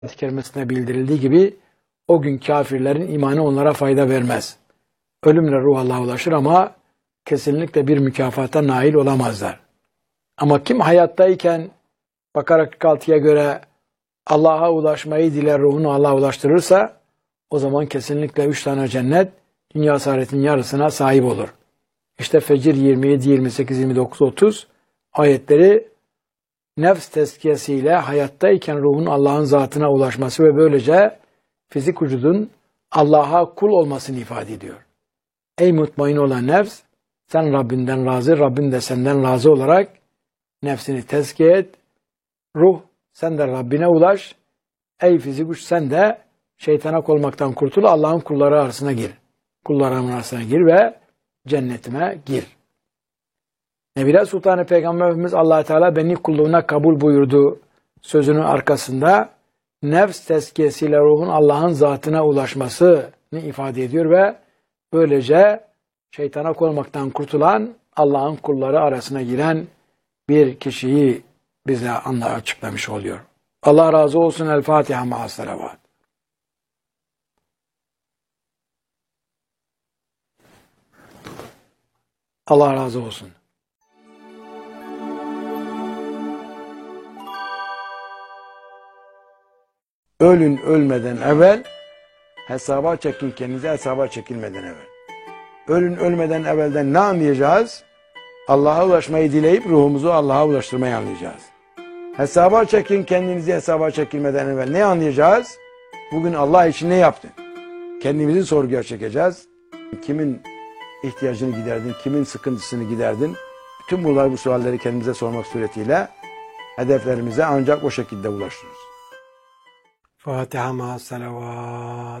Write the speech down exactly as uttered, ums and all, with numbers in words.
ayet-i kerimesinde bildirildiği gibi o gün kafirlerin imanı onlara fayda vermez. Ölümle ruh Allah'a ulaşır ama kesinlikle bir mükafata nail olamazlar. Ama kim hayattayken Bakara kırk altıya göre Allah'a ulaşmayı diler, ruhunu Allah'a ulaştırırsa o zaman kesinlikle üç tane cennet dünya saadetin yarısına sahip olur. İşte Fecir yirmi yedi, yirmi sekiz, yirmi dokuz, otuz ayetleri nefs tezkiyesiyle hayattayken ruhun Allah'ın zatına ulaşması ve böylece fizik vücudun Allah'a kul olmasını ifade ediyor. Ey mutmain olan nefs, sen Rabbinden razı, Rabbin de senden razı olarak nefsini tezkiye et. Ruh, sen de Rabbine ulaş. Ey fizik güç, sen de şeytana olmaktan kurtul, Allah'ın kulları arasına gir. Kullarımın arasına gir ve cennetime gir. Nebiler Sultanı Peygamber Efendimiz Allah Teala beni kulluğuna kabul buyurdu sözünün arkasında nefs tezkiyesiyle ruhun Allah'ın zatına ulaşmasını ifade ediyor ve böylece şeytana olmaktan kurtulan Allah'ın kulları arasına giren bir kişiyi bize anla açıklamış oluyor. Allah razı olsun. El Fatiha ma'as salavat. Allah razı olsun. Ölün ölmeden evvel hesaba çekin, kendinize hesaba çekilmeden evvel. Ölün ölmeden evvelden ne anlayacağız? Allah'a ulaşmayı dileyip ruhumuzu Allah'a ulaştırmayı anlayacağız. Hesaba çekin, kendinizi hesaba çekilmeden evvel ne anlayacağız? Bugün Allah için ne yaptın? Kendimizi sorguya çekeceğiz. Kimin ihtiyacını giderdin, kimin sıkıntısını giderdin? Bütün bunlar, bu sualleri kendimize sormak suretiyle hedeflerimize ancak o şekilde ulaşırız. Fatiha ma'as salavat.